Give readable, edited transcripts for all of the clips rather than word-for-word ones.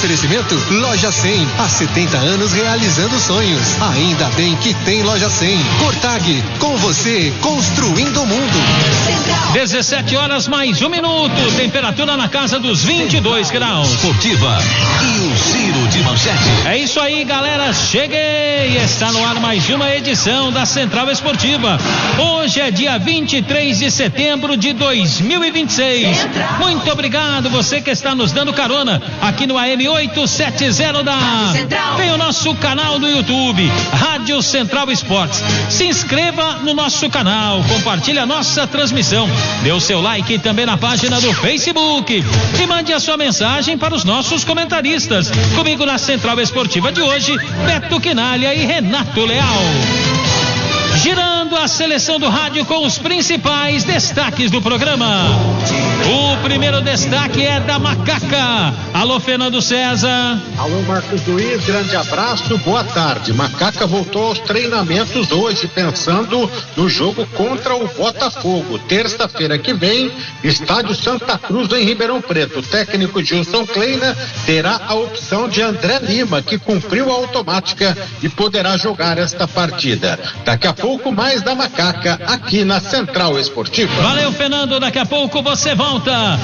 Oferecimento Loja 100, há 70 anos realizando sonhos. Ainda bem que tem Loja 100. Cortag, com você, construindo o mundo. 17 horas mais 1 minuto, temperatura na casa dos 22 graus. Esportiva e o giro de manchete. É isso aí, galera, cheguei. Está no ar mais uma edição da Central Esportiva. Hoje é dia 23 de setembro de 2026. Muito obrigado você que está nos dando carona aqui no AM 870 da... Tem o nosso canal do YouTube, Rádio Central Esportes. Se inscreva no nosso canal, compartilhe a nossa transmissão, dê o seu like também na página do Facebook e mande a sua mensagem para os nossos comentaristas. Comigo na Central Esportiva de hoje, Beto Quinalha e Renato Leal. Girando a seleção do rádio com os principais destaques do programa. O primeiro destaque é da Macaca. Alô, Fernando César. Alô, Marcos Luiz, grande abraço, boa tarde. Macaca voltou aos treinamentos hoje, pensando no jogo contra o Botafogo. Terça-feira que vem, estádio Santa Cruz em Ribeirão Preto. O técnico Gilson Kleina terá a opção de André Lima, que cumpriu a automática e poderá jogar esta partida. Daqui a pouco mais da Macaca aqui na Central Esportiva. Valeu, Fernando, daqui a pouco você volta.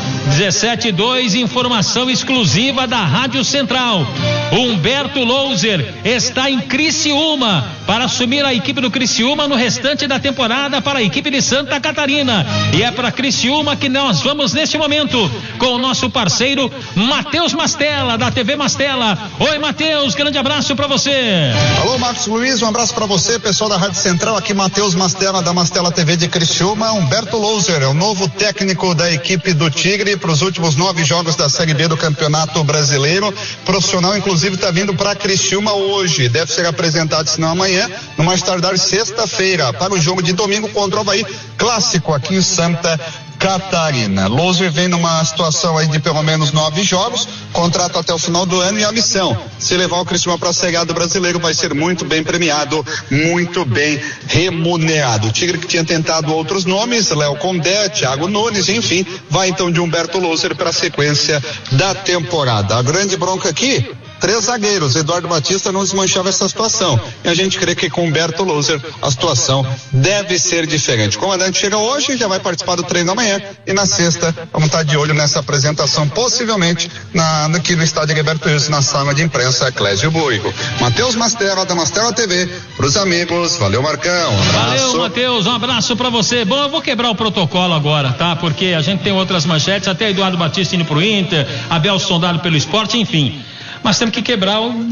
17:02, informação exclusiva da Rádio Central. Humberto Louser está em Criciúma para assumir a equipe do Criciúma no restante da temporada para a equipe de Santa Catarina. E é para Criciúma que nós vamos neste momento com o nosso parceiro Matheus Mastella, da TV Mastella. Oi, Matheus, grande abraço para você. Alô, Marcos Luiz, um abraço para você, pessoal da Rádio Central. Aqui Matheus Mastella, da Mastella TV de Criciúma. Humberto Louser é o novo técnico da equipe do Tigre para os últimos 9 jogos da Série B do Campeonato Brasileiro. Profissional, inclusive, está vindo para Criciúma hoje. Deve ser apresentado, se não amanhã, no mais tardar sexta-feira, para o jogo de domingo contra o Avaí, clássico aqui em Santa Catarina. Louser vem numa situação aí de pelo menos 9 jogos, contrato até o final do ano, e a missão, se levar o Criciúma para a Série A do Brasileiro, vai ser muito bem premiado, muito bem remunerado. O Tigre que tinha tentado outros nomes, Léo Condé, Thiago Nunes, enfim, vai então de Humberto Louser para a sequência da temporada. A grande bronca aqui, 3 zagueiros, Eduardo Batista não desmanchava essa situação, e a gente crê que com Humberto Louser a situação deve ser diferente. O comandante chega hoje, já vai participar do treino amanhã, e na sexta vamos estar de olho nessa apresentação, possivelmente aqui no estádio Gilberto Wilson, na sala de imprensa Clésio Buigo. Matheus Mastella, da Mastella TV, pros amigos, valeu, Marcão, um abraço. Valeu, Matheus, um abraço pra você. Bom, eu vou quebrar o protocolo agora, tá? Porque a gente tem outras manchetes, até Eduardo Batista indo pro Inter, Abel sondado pelo esporte, enfim. Mas temos que quebrar o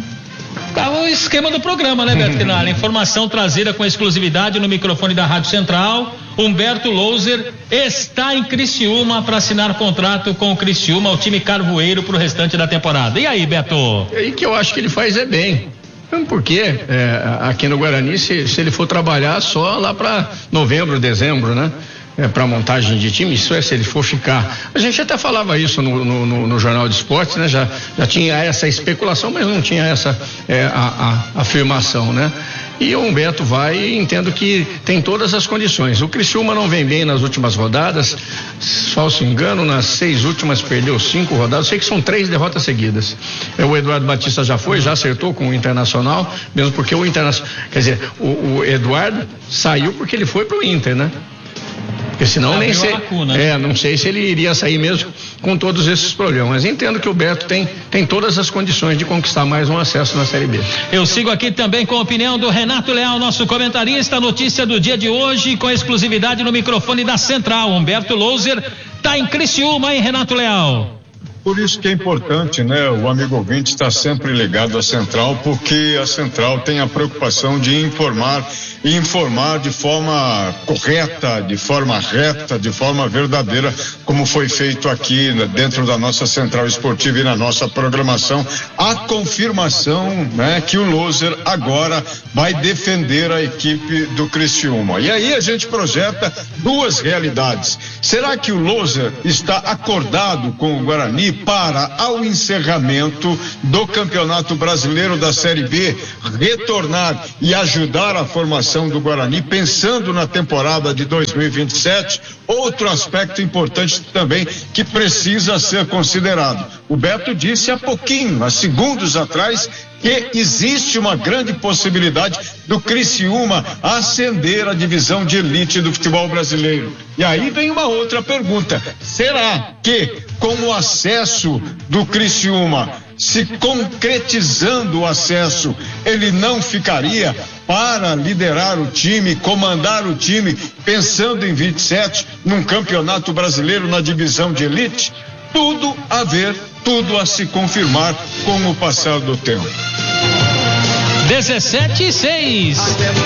esquema do programa, né, Beto Quinalha? Informação trazida com exclusividade no microfone da Rádio Central. Humberto Louser está em Criciúma para assinar contrato com o Criciúma, o time carvoeiro, para o restante da temporada. E aí, Beto? É aí que eu acho que ele faz bem. Porque aqui no Guarani, se ele for trabalhar só lá para novembro, dezembro, né? Para montagem de time, isso é, se ele for ficar. A gente até falava isso no Jornal de Esportes, né? Já tinha essa especulação, mas não tinha essa a afirmação, né? E o Humberto vai, e entendo que tem todas as condições. O Criciúma não vem bem nas últimas rodadas, falso engano, nas 6 últimas perdeu 5 rodadas, sei que são 3 derrotas seguidas. O Eduardo Batista já acertou com o Internacional, mesmo porque o Internacional, quer dizer, o Eduardo saiu porque ele foi pro Inter, né? Porque senão nem sei, não sei se ele iria sair mesmo com todos esses problemas. Mas entendo que o Beto tem todas as condições de conquistar mais um acesso na Série B. Eu sigo aqui também com a opinião do Renato Leal, nosso comentarista. Notícia do dia de hoje, com exclusividade no microfone da Central. Humberto Louser está em Criciúma, hein, Renato Leal? Por isso que é importante, né? O amigo ouvinte está sempre ligado à Central, porque a Central tem a preocupação de informar de forma correta, de forma reta, de forma verdadeira, como foi feito aqui dentro da nossa Central Esportiva e na nossa programação, a confirmação, né, que o Louser agora vai defender a equipe do Criciúma. E aí a gente projeta 2 realidades. Será que o Louser está acordado com o Guarani para, ao encerramento do Campeonato Brasileiro da Série B, retornar e ajudar a formação situação do Guarani, pensando na temporada de 2027, outro aspecto importante também que precisa ser considerado. O Beto disse há segundos atrás, que existe uma grande possibilidade do Criciúma ascender à divisão de elite do futebol brasileiro. E aí vem uma outra pergunta: será que com o acesso do Criciúma, se concretizando o acesso, ele não ficaria para liderar o time, comandar o time, pensando em 27, num campeonato brasileiro na divisão de elite? Tudo a ver, tudo a se confirmar com o passar do tempo. 17:06.